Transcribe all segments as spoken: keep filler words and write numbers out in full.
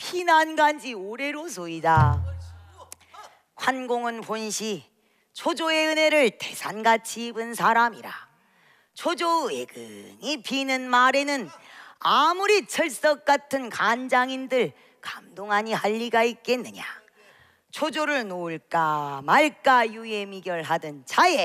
피난 간지 오래로소이다. 관공은 본시 초조의 은혜를 태산같이 입은 사람이라. 초조의 근이 비는 말에는 아무리 철석 같은 간장인들 감동하니 할 리가 있겠느냐. 초조를 놓을까 말까 유예미결하던 차에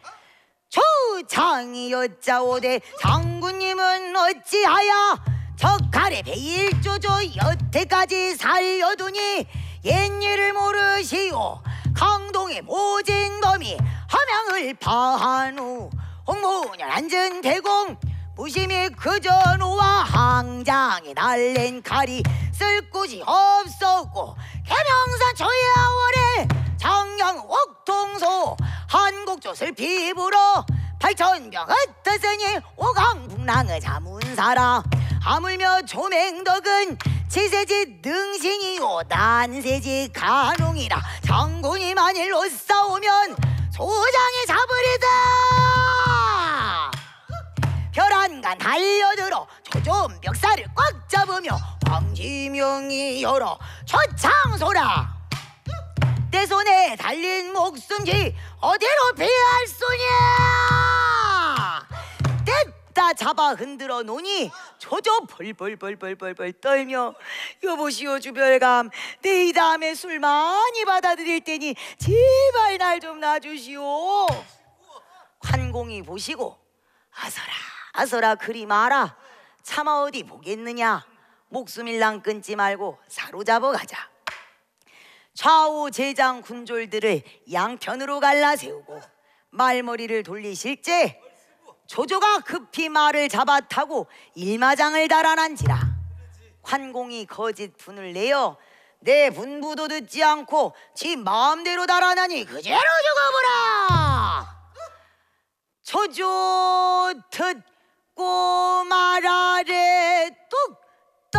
조장이 여짜오되 장군님은 어찌하여 저 가래 베일조조 여태까지 살려두니 옛일을 모르시오. 강동의 모진검이 함양을 파한 후 홍문열 앉은 대공 무심히 그저 놓아 항장에 날랜 칼이 쓸 곳이 없었고 개명산 조야월에 장양 옥통소 한국조술 피부로 팔천병 흩었으니 오강북랑의 자문사라. 하물며 조맹덕은 지세지 능신이요 난세지 간웅이라. 장군이 만일 못 싸우면 소장이 잡으리다. 별안간 달려들어 조좀 멱살을 꽉 잡으며 황지명이 열어 초창소라. 내 손에 달린 목숨지 어디로 피할 소냐. 뗐다 잡아 흔들어 놓니 조조 벌벌벌벌벌벌 떨며 여보시오 주별감, 내 이 다음에 술 많이 받아들일 테니 제발 날 좀 놔주시오. 관공이 보시고 아서라 아서라 그리 마라. 차마 어디 보겠느냐. 목숨일랑 끊지 말고 사로잡아 가자. 좌우 제장 군졸들을 양편으로 갈라세우고 말머리를 돌리실제 조조가 급히 말을 잡아 타고 일마장을 달아난지라. 관공이 거짓 분을 내어 내 분부도 듣지 않고 지 마음대로 달아나니 그제로 죽어보라. 조조 듣고 말하래.